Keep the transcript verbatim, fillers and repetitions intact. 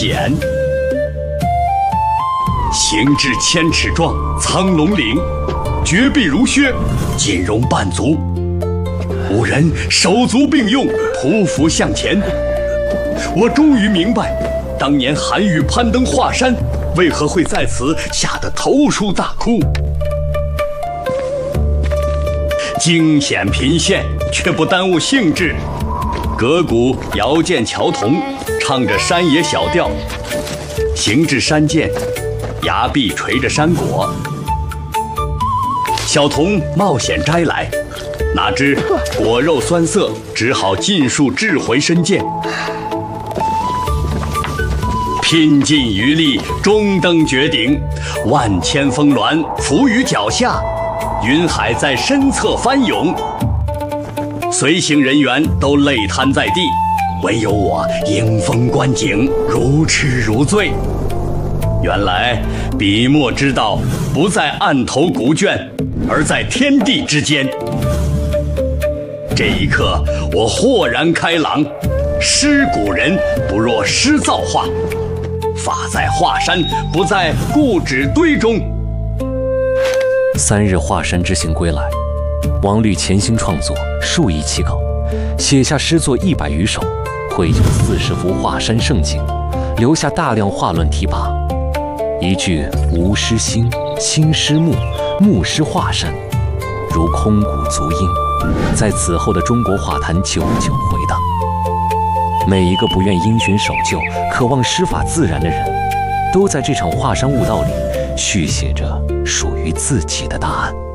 简，形至千尺状，苍龙岭，绝壁如靴，锦容半足。五人手足并用，匍匐向前。我终于明白，当年韩愈攀登华山，为何会在此吓得头叔大哭。惊险频现，却不耽误兴致。歌鼓遥见桥童，唱着山野小调。行至山涧，崖壁垂着山果。小童冒险摘来，哪知果肉酸涩，只好尽数掷回深涧。拼尽余力，终登绝顶。万千峰峦浮于脚下，云海在身侧翻涌。随行人员都累瘫在地，唯有我迎风观景，如痴如醉。原来笔墨之道不在案头古卷，而在天地之间。这一刻，我豁然开朗，诗古人不若诗造化，法在华山，不在故纸堆中。 三日华山之行归来，王律潜心创作数亿期稿，写下诗作一百余首，绘就四十幅华山胜景，留下大量画论题跋。一句无诗兴，兴诗木，木诗华山，如空谷足音，在此后的中国画坛久久回荡。每一个不愿因循守旧、渴望诗法自然的人，都在这场华山悟道里续写着属于自己的答案。